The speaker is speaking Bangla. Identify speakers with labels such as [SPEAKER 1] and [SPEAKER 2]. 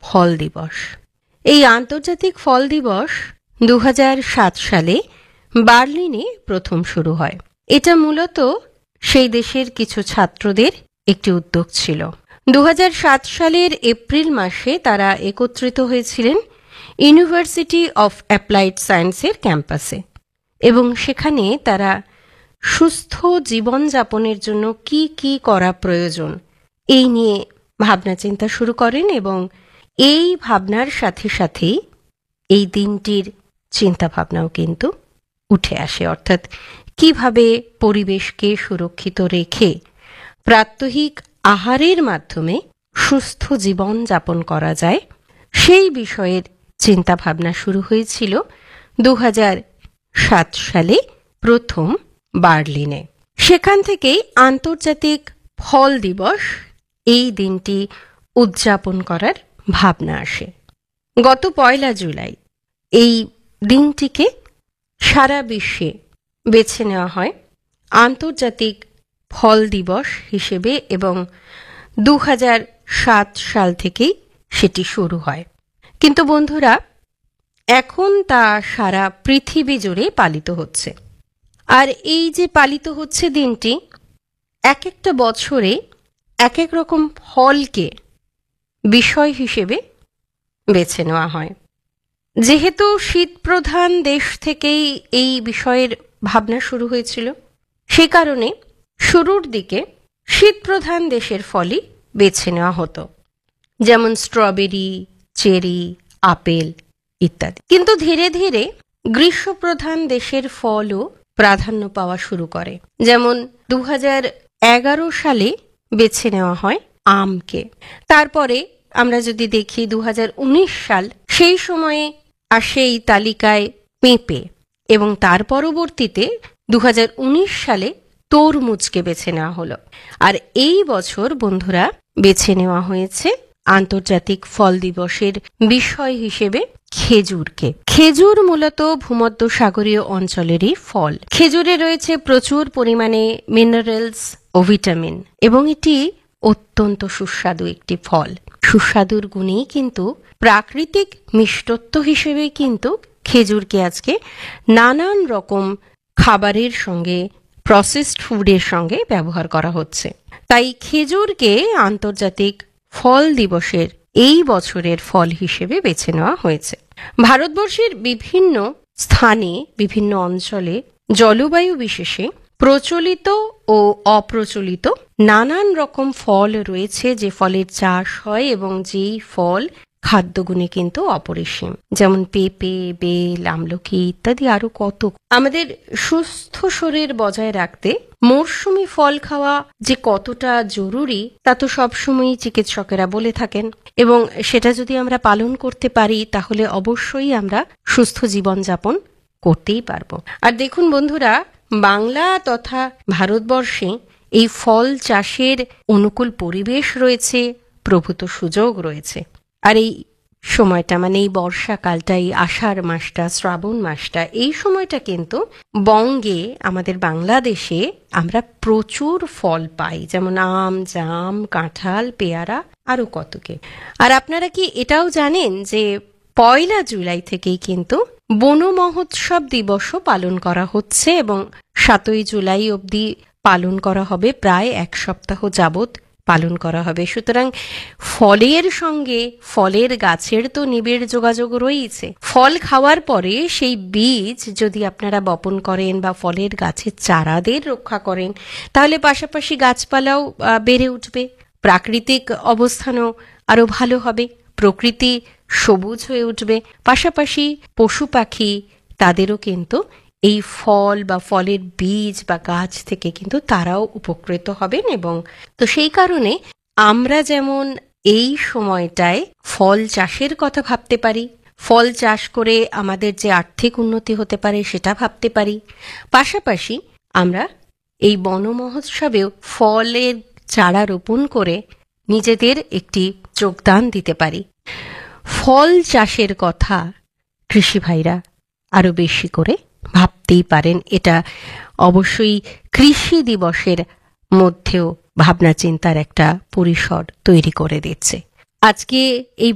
[SPEAKER 1] ফল দিবস। এই আন্তর্জাতিক ফল দিবস 2007 সালে বার্লিনে প্রথম শুরু হয়। এটা মূলত সেই দেশের কিছু ছাত্রদের একটি উদ্যোগ ছিল। 2007 সালের এপ্রিল মাসে তারা একত্রিত হয়েছিলেন ইউনিভার্সিটি অফ অ্যাপ্লাইড সায়েন্সের ক্যাম্পাসে এবং সেখানে তারা সুস্থ জীবনযাপনের জন্য কি কি করা প্রয়োজন এই নিয়ে ভাবনা চিন্তা শুরু করেন এবং এই ভাবনার সাথে সাথেই এই দিনটির চিন্তাভাবনাও কিন্তু উঠে আসে, অর্থাৎ কিভাবে পরিবেশকে সুরক্ষিত রেখে প্রাত্যহিক আহারের মাধ্যমে সুস্থ জীবন যাপন করা যায় সেই বিষয়ের চিন্তাভাবনা শুরু হয়েছিল 2007 সালে প্রথম বার্লিনে। সেখান থেকেই আন্তর্জাতিক ফল দিবস এই দিনটি উদযাপন করার ভাবনা আসে। গত 1 জুলাই এই দিনটিকে সারা বিশ্বে বেছে নেওয়া হয় আন্তর্জাতিক ফল দিবস হিসেবে এবং 2007 সাল থেকেই সেটি শুরু হয়। কিন্তু বন্ধুরা, এখন তা সারা পৃথিবী জুড়ে পালিত হচ্ছে। আর এই যে পালিত হচ্ছে দিনটি, এক একটা বছরে এক এক রকম ফলকে বিষয় হিসেবে বেছে নেওয়া হয়। যেহেতু শীতপ্রধান দেশ থেকেই এই বিষয়ের ভাবনা শুরু হয়েছিল, সে কারণে শুরুর দিকে শীতপ্রধান দেশের ফলই বেছে নেওয়া হতো, যেমন স্ট্রবেরি, চেরি, আপেল ইত্যাদি। কিন্তু ধীরে ধীরে গ্রীষ্মপ্রধান দেশের ফলও প্রাধান্য পাওয়া শুরু করে। যেমন 2011 সালে বেছে নেওয়া হয় আমকে। তারপরে আমরা যদি দেখি 2019 সাল, সেই সময়ে আসে এই তালিকায় পেঁপে এবং তার পরবর্তীতে 2019 সালে তরমুজকে বেছে নেওয়া হলো। আর এই বছর বন্ধুরা বেছে নেওয়া হয়েছে আন্তর্জাতিক ফল দিবসের বিষয় হিসেবে খেজুরকে। খেজুর মূলত ভূমধ্যসাগরীয় অঞ্চলেরই ফল। খেজুরে রয়েছে প্রচুর পরিমাণে মিনারেলস ও ভিটামিন এবং এটি অত্যন্ত সুস্বাদু একটি ফল। সুস্বাদুর গুণেই কিন্তু প্রাকৃতিক মিষ্টত্ব হিসেবে কিন্তু খেজুরকে আজকে নানান রকম খাবারের সঙ্গে, প্রসেসড ফুডের সঙ্গে ব্যবহার করা হচ্ছে। তাই খেজুরকে আন্তর্জাতিক ফল দিবসের এই বছরের ফল হিসেবে বেছে নেওয়া হয়েছে। ভারতবর্ষের বিভিন্ন স্থানে, বিভিন্ন অঞ্চলে জলবায়ু বিশেষে প্রচলিত ও অপ্রচলিত নানান রকম ফল রয়েছে, যে ফলের চাষ হয় এবং যেই ফল খাদ্যগুণে কিন্তু অপরিসীম, যেমন পেঁপে, বেল, আমলকি ইত্যাদি আরো কত। আমাদের সুস্থ শরীর বজায় রাখতে মরশুমি ফল খাওয়া যে কতটা জরুরি তা তো সবসময়ই চিকিৎসকেরা বলে থাকেন এবং সেটা যদি আমরা পালন করতে পারি তাহলে অবশ্যই আমরা সুস্থ জীবনযাপন করতেই পারবো। আর দেখুন বন্ধুরা, বাংলা তথা ভারতবর্ষে এই ফল চাষের অনুকূল পরিবেশ রয়েছে, প্রভূত সুযোগ রয়েছে। আর এই সময়টা মানে এই বর্ষাকালটা, এই আষাঢ় মাসটা, শ্রাবণ মাসটা, এই সময়টা কিন্তু বঙ্গে, আমাদের বাংলাদেশে আমরা প্রচুর ফল পাই, যেমন আম, জাম, কাঁঠাল, পেয়ারা আরো কতকে। আর আপনারা কি এটাও জানেন যে 1 জুলাই থেকেই কিন্তু বন মহোৎসব দিবসও পালন করা হচ্ছে এবং 7 জুলাই অবধি পালন করা হবে, প্রায় 1 সপ্তাহ যাবৎ পালন করা হবে। সুতরাং ফলের সঙ্গে ফলের গাছের তো নিবিড় যোগাযোগ রয়েছে। ফল খাওয়ার পরে সেই বীজ যদি আপনারা বপন করেন বা ফলের গাছের চারাদের রক্ষা করেন, তাহলে পাশাপাশি গাছপালাও বেড়ে উঠবে, প্রাকৃতিক অবস্থানও আরো ভালো হবে, প্রকৃতি সবুজ হয়ে উঠবে, পাশাপাশি পশু পাখি তাদেরও কিন্তু এই ফল বা ফলের বীজ বা গাছ থেকে কিন্তু তারাও উপকৃত হবেন। এবং তো সেই কারণে আমরা যেমন এই সময়টায় ফল চাষের কথা ভাবতে পারি, ফল চাষ করে আমাদের যে আর্থিক উন্নতি হতে পারে সেটা ভাবতে পারি, পাশাপাশি আমরা এই বন মহোৎসবেও ফলের চারা রোপণ করে নিজেদের একটি যোগদান দিতে পারি। ফল চাষের কথা কৃষি ভাইরা আরো বেশি করে ভাবতেই পারেন। এটা অবশ্যই কৃষি দিবসের মধ্যেও ভাবনা চিন্তার একটা পরিসর তৈরি করে দিচ্ছে। আজকে এই